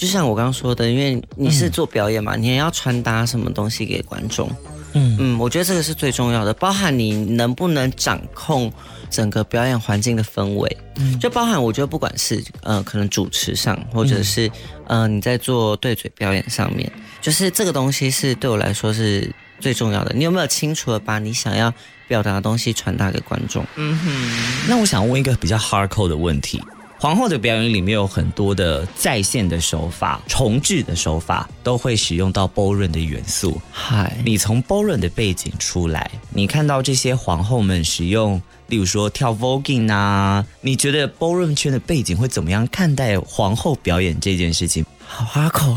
就像我刚刚说的，因为你是做表演嘛，你也要传达什么东西给观众。我觉得这个是最重要的，包含你能不能掌控整个表演环境的氛围，就包含我觉得不管是可能主持上，或者是你在做对嘴表演上面，就是这个东西是对我来说是最重要的。你有没有清楚的把你想要表达的东西传达给观众？ 那我想问一个比较 hardcore 的问题。皇后的表演里面有很多的再现的手法、重置的手法，都会使用到 ballroom 的元素。你从 ballroom 的背景出来，你看到这些皇后们使用，例如说跳 voguing 啊，你觉得 ballroom 圈的背景会怎么样看待皇后表演这件事情？ 好哈口。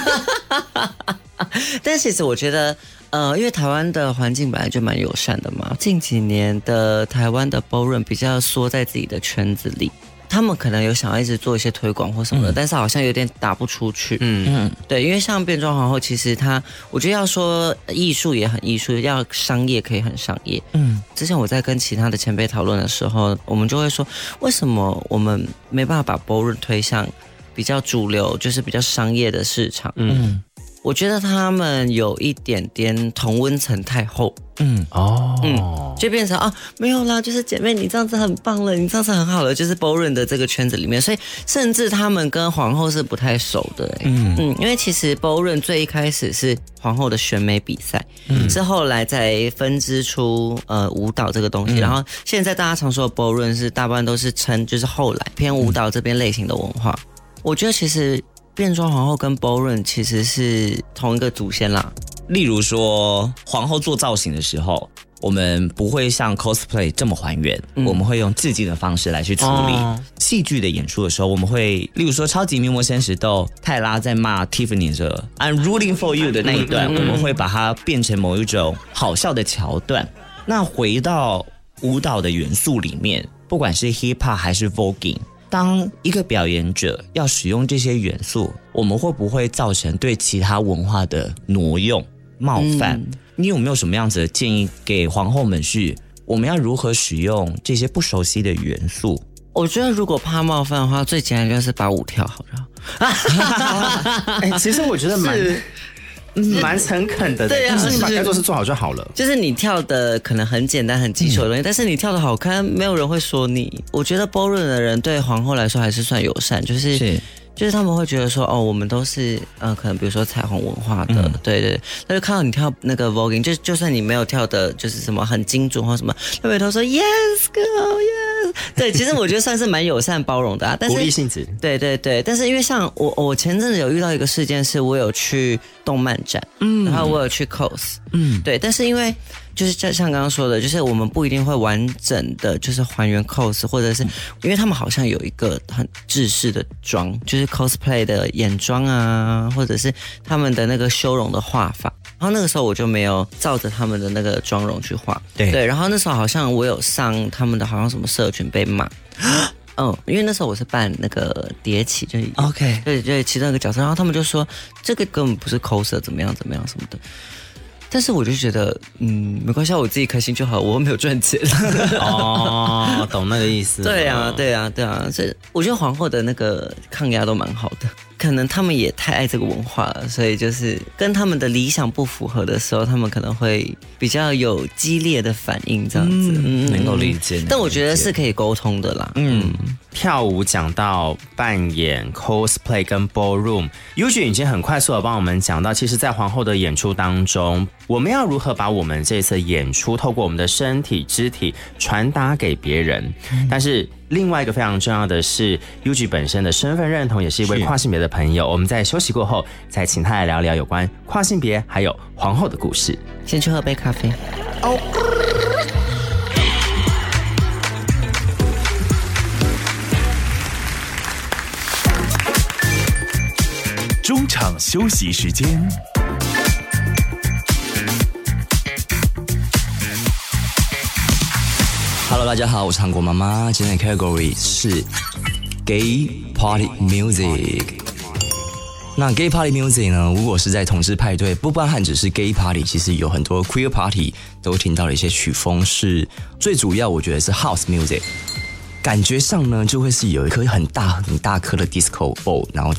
但其实我觉得，因为台湾的环境本来就蛮友善的嘛，近几年的台湾的 ballroom 比较缩在自己的圈子里。他们可能有想要一直做一些推广或什么的，但是好像有点打不出去。对，因为像变装皇后，其实我觉得要说艺术也很艺术，要商业可以很商业。之前我在跟其他的前辈讨论的时候，我们就会说，为什么我们没办法把 ballroom 推向比较主流，就是比较商业的市场？我觉得他们有一点点同温层太厚，就变成没有啦，就是姐妹你这样子很棒了，你这样子很好了，就是 ballroom 的这个圈子里面，所以甚至他们跟皇后是不太熟的，因为其实 ballroom 最一开始是皇后的选美比赛，是后来才分支出舞蹈这个东西，然后现在大家常说的 ballroom 是大部分都是称就是后来偏舞蹈这边类型的文化，我觉得其实。变装皇后跟 ballroom 其实是同一个祖先啦。 例如说，皇后做造型的时候，我们不会像 cosplay 这么还原，我们会用致敬的方式来去处理。戏剧的演出的时候，我们会，例如说《超级名模生死斗》，泰拉在骂 Tiffany 的 I'm rooting for you 的那一段，我们会把它变成某一种好笑的桥段。那回到舞蹈的元素里面，不管是 hip hop 还是 voguing。当一个表演者要使用这些元素，我们会不会造成对其他文化的挪用、冒犯？你有没有什么样子的建议给皇后们是我们要如何使用这些不熟悉的元素？ 我觉得如果怕冒犯的话，最简单就是把舞跳好了。 其实我觉得蛮诚恳的， 对啊， 就是你把该做事做好就好了。 就是你跳的可能很简单、很基础的东西，但是你跳的好看，没有人会说你。我觉得 ballroom 的人对皇后来说还是算友善，就是他们会觉得说，我们都是可能比如说彩虹文化的，对，他就看到你跳那个 voguing， 就算你没有跳的，就是什么很精准或什么，他回头说 yes girl yes， 对，其实我觉得算是蛮友善包容的啊，但是鼓励性质， 对，但是因为像我前阵子有遇到一个事件，是我有去动漫展，然后我有去 cos，对，但是因为。就是像刚刚说的，就是我们不一定会完整的就是还原 cos， 或者是因为他们好像有一个很制式的妆，就是 cosplay 的眼妆啊，或者是他们的那个修容的画法。然后那个时候我就没有照着他们的那个妆容去画，对。然后那时候好像我有上他们的好像什么社群被骂。因为那时候我是扮那个蝶起，就是 OK， 对，其中一个角色，然后他们就说这个根本不是 coser， 怎么样什么的。但是我就觉得，没关系，我自己开心就好，我又没有赚钱。 懂那个意思。 对啊，这我觉得皇后的那个抗压都蛮好的，可能他们也太爱这个文化了，所以就是跟他们的理想不符合的时候，他们可能会比较有激烈的反应，这样子， 能够理解。 但我觉得是可以沟通的啦。 跳舞讲到扮演 cosplay 跟 ballroom，Yuji 已经很快速的帮我们讲到，其实在皇后的演出当中，我们要如何把我们这次演出透过我们的身体肢体传达给别人。但是另外一个非常重要的是 Yuji 本身的身份认同，也是一位跨性别的朋友。我们在休息过后再请他来聊聊有关跨性别还有皇后的故事。 先去喝杯咖啡。 中场休息时间。 Hello， 大家好，我是韩国妈妈。今天的 category 是 Gay Party Music。那 Gay Party Music 呢，如果是在同志派对，不包含只是 Gay Party， 其实有很多 Queer Party 都听到的一些曲风是最主要，我觉得是 House Music。感觉上呢，就会是有一颗很大颗的 disco ball， 然后